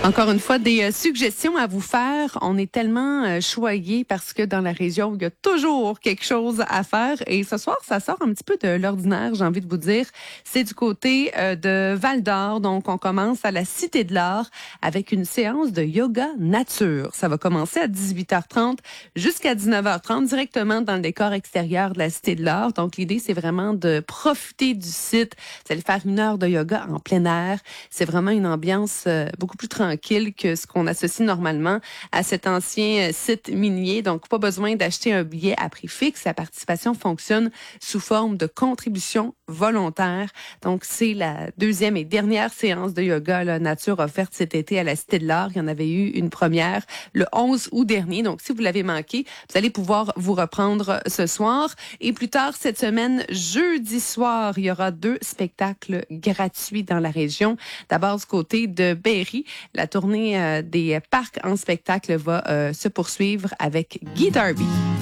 Encore une fois, des suggestions à vous faire. On est tellement choyés parce que dans la région, il y a toujours quelque chose à faire. Et ce soir, ça sort un petit peu de l'ordinaire, j'ai envie de vous dire. C'est du côté de Val-d'Or. Donc, on commence à la Cité de l'Art avec une séance de yoga nature. Ça va commencer à 18h30 jusqu'à 19h30 directement dans le décor extérieur de la Cité de l'Art. Donc, l'idée, c'est vraiment de profiter du site. Vous allez faire 1 heure de yoga en plein air. C'est vraiment une ambiance beaucoup plus tranquille que ce qu'on associe normalement à cet ancien site minier. Donc, pas besoin d'acheter un billet à prix fixe. La participation fonctionne sous forme de contribution volontaire. Donc, c'est la deuxième et dernière séance de yoga nature offerte cet été à la Cité de l'Art. Il y en avait eu une première le 11 août dernier. Donc, si vous l'avez manqué, vous allez pouvoir vous reprendre ce soir. Et plus tard cette semaine, jeudi soir, il y aura 2 spectacles gratuits dans la région. D'abord, du côté de Berry, la tournée des parcs en spectacle va se poursuivre avec Guy Darby.